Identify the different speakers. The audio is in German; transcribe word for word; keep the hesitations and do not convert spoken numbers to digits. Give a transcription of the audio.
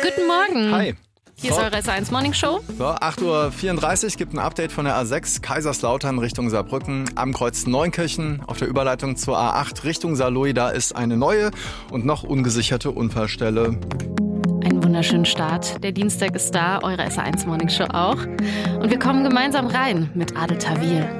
Speaker 1: Guten Morgen.
Speaker 2: Hi.
Speaker 1: Hier ist eure S eins Morning Show.
Speaker 2: So, acht Uhr vierunddreißig gibt ein Update von der A sechs Kaiserslautern Richtung Saarbrücken am Kreuz Neunkirchen. Auf der Überleitung zur A acht Richtung Saarlouis, da ist eine neue und noch ungesicherte Unfallstelle.
Speaker 1: Einen wunderschönen Start. Der Dienstag ist da, eure S eins Morning Show auch. Und wir kommen gemeinsam rein mit Adel Tawil.